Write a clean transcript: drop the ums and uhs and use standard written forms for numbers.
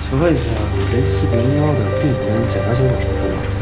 不好意思啊，你这视频摇的并不能正大小状态嘛？